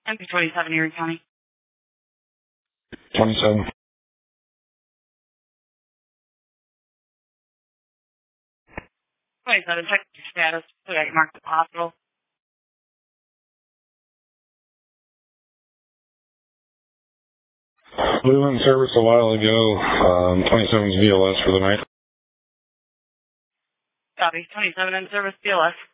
MP27, Erie County. 27. 27, check your status. We got you marked at the hospital. We went in service a while ago. 27's VLS for the night. Copy. 27 in service, BLS.